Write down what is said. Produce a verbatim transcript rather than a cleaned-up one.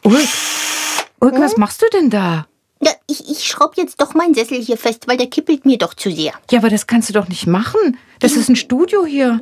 Ulk, Ulk, hm? was machst du denn da? Ja, ich, ich schraub jetzt doch meinen Sessel hier fest, weil der kippelt mir doch zu sehr. Ja, aber das kannst du doch nicht machen. Das ist ein Studio hier.